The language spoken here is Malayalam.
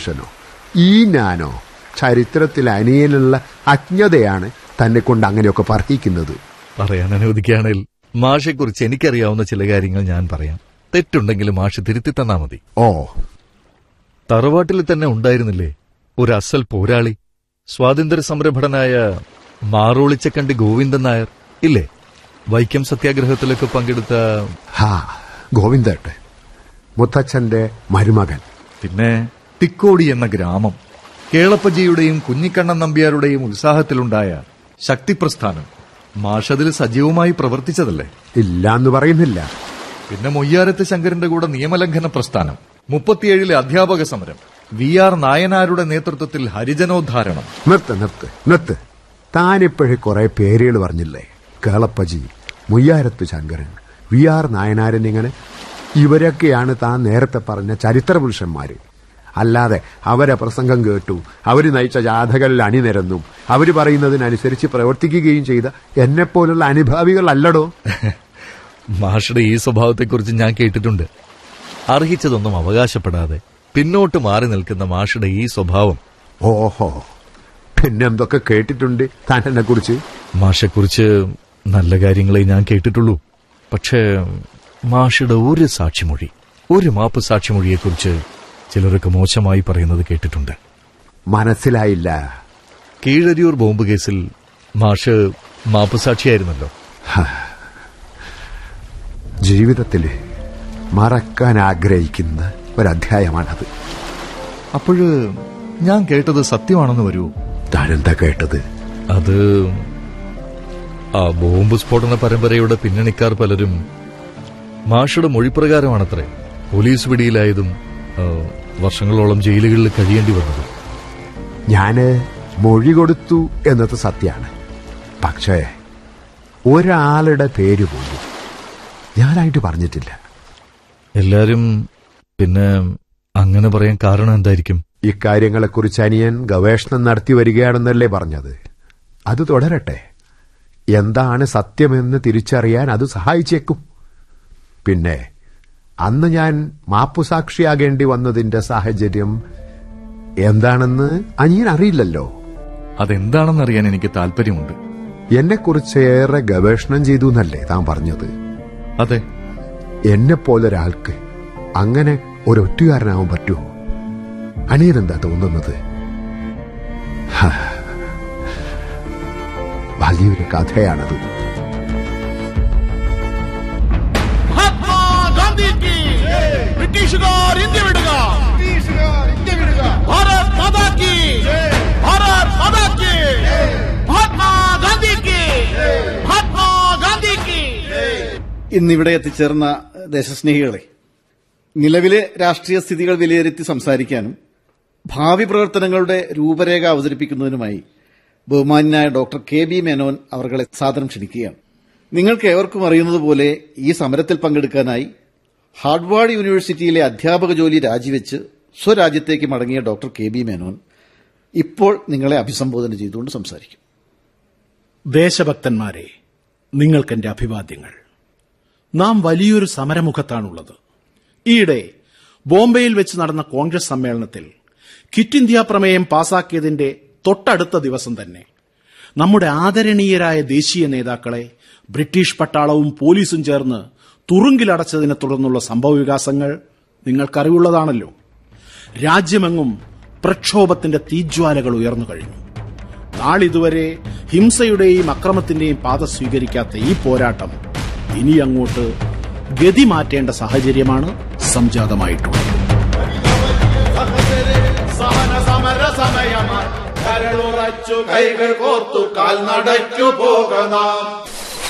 പുരുഷനോ? ഈ ഞാനോ? ചരിത്രത്തിൽ അനിയനുള്ള അജ്ഞതയാണ് തന്നെ കൊണ്ട് അങ്ങനെയൊക്കെ പറയിക്കുന്നത്. പറയാൻ അനുവദിക്കുകയാണെങ്കിൽ മാഷെക്കുറിച്ച് എനിക്കറിയാവുന്ന ചില കാര്യങ്ങൾ ഞാൻ പറയാം. തെറ്റുണ്ടെങ്കിൽ മാഷ് തിരുത്തി തന്നാ മതി. ഓ, തറവാട്ടിൽ തന്നെ ഉണ്ടായിരുന്നില്ലേ ഒരു അസൽ പോരാളി, സ്വാതന്ത്ര്യ സംരംഭടനായ മാറോളിച്ചക്കണ്ടി ഗോവിന്ദൻ നായർ ഇല്ലേ? വൈക്കം സത്യാഗ്രഹത്തിലൊക്കെ പങ്കെടുത്ത ഗോവിന്ദേട്ടൻ, മുത്തച്ഛന്റെ മരുമകൻ. പിന്നെ തിക്കോടി എന്ന ഗ്രാമം, കേളപ്പജിയുടെയും കുഞ്ഞിക്കണ്ണൻ നമ്പ്യാരുടെയും ഉത്സാഹത്തിലുണ്ടായ ശക്തിപ്രസ്ഥാനം. മാഷതിൽ സജീവമായി പ്രവർത്തിച്ചതല്ലേ? ഇല്ലാന്ന് പറയുന്നില്ല. പിന്നെ മൊയ്യാരത്ത് ശങ്കരന്റെ കൂടെ നിയമലംഘന പ്രസ്ഥാനം, 37-ലെ അധ്യാപക സമരം, VR നായനാരുടെ നേതൃത്വത്തിൽ ഹരിജനോദ്ധാരണം. നിർത്ത്. താനിപ്പോഴും കുറെ പേരുകൾ പറഞ്ഞില്ലേ? കേളപ്പജി, മുയ്യാരത്ത് ശങ്കരൻ, VR നായനാരൻ, ഇങ്ങനെ ഇവരൊക്കെയാണ് താൻ നേരത്തെ പറഞ്ഞ ചരിത്ര പുരുഷന്മാര്. അല്ലാതെ അവരെ പ്രസംഗം കേട്ടു, അവര് നയിച്ച ജാഥകളിൽ അണിനിരന്നും അവര് പറയുന്നതിനനുസരിച്ച് പ്രവർത്തിക്കുകയും ചെയ്ത എന്നെപ്പോലുള്ള അനുഭാവികളല്ലടോ. മാഷയുടെ ഈ സ്വഭാവത്തെക്കുറിച്ച് ഞാൻ കേട്ടിട്ടുണ്ട്. അർഹിച്ചതൊന്നും അവകാശപ്പെടാതെ പിന്നോട്ട് മാറി നിൽക്കുന്ന മാഷയുടെ ഈ സ്വഭാവം. ഓഹോ, പിന്നെന്തൊക്കെ കേട്ടിട്ടുണ്ട് താൻ എന്നെ കുറിച്ച്? മാഷെക്കുറിച്ച് നല്ല കാര്യങ്ങളെ ഞാൻ കേട്ടിട്ടുള്ളൂ. പക്ഷേ മാഷയുടെ ഒരു സാക്ഷിമൊഴി, ഒരു മാപ്പ് സാക്ഷിമൊഴിയെക്കുറിച്ച് ചിലരൊക്കെ മോശമായി പറയുന്നത് കേട്ടിട്ടുണ്ട്. മനസ്സിലായില്ല. കീഴരിയൂർ ബോംബ് കേസിൽ മാഷ് മാപ്പ് സാക്ഷിയായിരുന്നല്ലോ. ജീവിതത്തില് മറക്കാൻ ആഗ്രഹിക്കുന്ന ഒരധ്യായമാണത്. അപ്പോഴ് ഞാൻ കേട്ടത് സത്യമാണെന്ന് വരൂ? താനെന്താ കേട്ടത്? അത് ആ ബോംബ് സ്ഫോടന പരമ്പരയുടെ പിന്നണിക്കാർ പലരും മാഷയുടെ മൊഴിപ്രകാരമാണത്രേ പോലീസ് പിടിയിലായതും വർഷങ്ങളോളം ജയിലുകളിൽ കഴിയേണ്ടി വന്നത്. ഞാന് മൊഴി കൊടുത്തു എന്നത് സത്യമാണ്. പക്ഷേ ഒരാളുടെ പേര് പോലും ഞാനായിട്ട് പറഞ്ഞിട്ടില്ല. എല്ലാരും പിന്നെ അങ്ങനെ പറയാൻ കാരണം എന്തായിരിക്കും? ഇക്കാര്യങ്ങളെക്കുറിച്ച് അനിയൻ ഗവേഷണം നടത്തി വരികയാണെന്നല്ലേ പറഞ്ഞത്? അത് തുടരട്ടെ. എന്താണ് സത്യമെന്ന് തിരിച്ചറിയാൻ അത് സഹായിച്ചേക്കും. പിന്നെ അന്ന് ഞാൻ മാപ്പുസാക്ഷിയാകേണ്ടി വന്നതിന്റെ സാഹചര്യം എന്താണെന്ന് അനിയൻ അറിയില്ലല്ലോ. അതെന്താണെന്നറിയാൻ എനിക്ക് താല്പര്യമുണ്ട്. എന്നെക്കുറിച്ച് ഏറെ ഗവേഷണം ചെയ്തു എന്നല്ലേ താൻ പറഞ്ഞത്? അതെ. എന്നെപ്പോലൊരാൾക്ക് അങ്ങനെ ഒരൊറ്റുകാരനാവാൻ പറ്റുമോ? അനിയനെന്താ തോന്നുന്നത്? വലിയൊരു കഥയാണത്. ബ്രിട്ടീഷുകാർ ഇന്ത്യ വിടുക! ഭാരത് മാതാ കി! ഭാരത് മാതാ കി! മഹാത്മാ ഗാന്ധി കി! മഹാത്മാ ഗാന്ധി കി! ഇന്നിവിടെ എത്തിച്ചേർന്ന ദേശസ്നേഹികളെ, നിലവിലെ രാഷ്ട്രീയ സ്ഥിതികൾ വിലയിരുത്തി സംസാരിക്കാനും ഭാവി പ്രവർത്തനങ്ങളുടെ രൂപരേഖ അവതരിപ്പിക്കുന്നതിനുമായി ബഹുമാന്യനായ ഡോക്ടർ KB മേനോൻ അവർകളെ സാദരം ക്ഷണിക്കുകയാണ്. നിങ്ങൾക്ക് ഏവർക്കും അറിയുന്നതുപോലെ ഈ സമരത്തിൽ പങ്കെടുക്കാനായി ഹാർഡ്വാർഡ് യൂണിവേഴ്സിറ്റിയിലെ അധ്യാപക ജോലി രാജിവെച്ച് സ്വരാജ്യത്തേക്ക് മടങ്ങിയ ഡോക്ടർ KB മേനോൻ ഇപ്പോൾ നിങ്ങളെ അഭിസംബോധന ചെയ്തുകൊണ്ട് സംസാരിക്കും. ദേശഭക്തന്മാരെ, നിങ്ങൾക്കെന്റെ അഭിവാദ്യങ്ങൾ. നാം വലിയൊരു സമരമുഖത്താണുള്ളത്. ഈയിടെ ബോംബെയിൽ വെച്ച് നടന്ന കോൺഗ്രസ് സമ്മേളനത്തിൽ ക്വിറ്റ് ഇന്ത്യ പ്രമേയം പാസാക്കിയതിന്റെ തൊട്ടടുത്ത ദിവസം തന്നെ നമ്മുടെ ആദരണീയരായ ദേശീയ നേതാക്കളെ ബ്രിട്ടീഷ് പട്ടാളവും പോലീസും ചേർന്ന് തുറുങ്കിലടച്ചതിനെ തുടർന്നുള്ള സംഭവവികാസങ്ങൾ നിങ്ങൾക്കറിവുള്ളതാണല്ലോ. രാജ്യമെങ്ങും പ്രക്ഷോഭത്തിന്റെ തീജ്വാലകൾ ഉയർന്നു കഴിഞ്ഞു. നാളിതുവരെ ഹിംസയുടെയും അക്രമത്തിന്റെയും പാത സ്വീകരിക്കാത്ത ഈ പോരാട്ടം ഇനി അങ്ങോട്ട് ഗതി മാറ്റേണ്ട സാഹചര്യമാണ് സംജാതമായിട്ടുള്ളത്. കരളുറച്ചു കൈകൾ കോർത്തു കാൽനടയ്ക്കു പോകണം.